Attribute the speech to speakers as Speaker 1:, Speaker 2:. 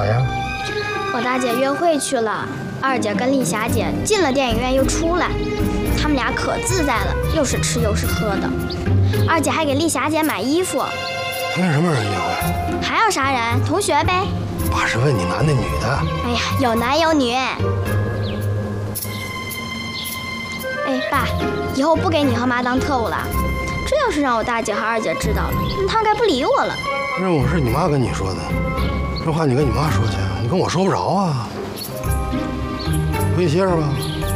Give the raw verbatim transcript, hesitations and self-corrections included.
Speaker 1: 咋样？
Speaker 2: 我大姐约会去了，二姐跟丽霞姐进了电影院又出来，他们俩可自在了，又是吃又是喝的。二姐还给丽霞姐买衣服。
Speaker 1: 他跟什么人约会？
Speaker 2: 还要啥人？同学呗。
Speaker 1: 爸是问你男的女的。
Speaker 2: 哎呀，有男有女。哎，爸，以后不给你和妈当特务了。这要是让我大姐和二姐知道了，他们该不理我了。
Speaker 1: 任务是你妈跟你说的，这话你跟你妈说去，你跟我说不着啊。回去歇着吧。